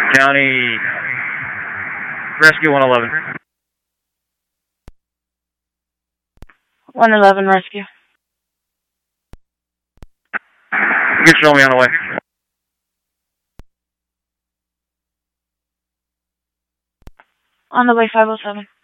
County Rescue 111. 111 Rescue. You can show me on the way. On the way, 507.